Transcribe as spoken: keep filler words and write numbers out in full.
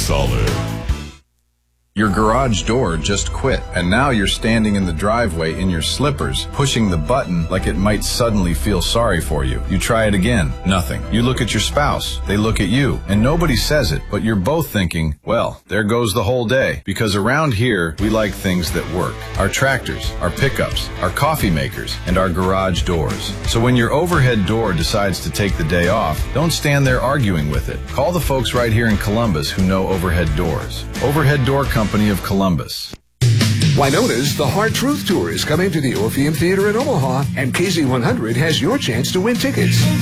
solid. Your garage door just quit, and now you're standing in the driveway in your slippers, pushing the button like it might suddenly feel sorry for you. You try it again. Nothing. You look at your spouse. They look at you. And nobody says it, but you're both thinking, well, there goes the whole day. Because around here, we like things that work. Our tractors, our pickups, our coffee makers, and our garage doors. So when your overhead door decides to take the day off, don't stand there arguing with it. Call the folks right here in Columbus who know overhead doors. Overhead Door Company of Columbus. Wynona's The Hard Truth Tour is coming to the Orpheum Theater in Omaha, and K Z one hundred has your chance to win tickets.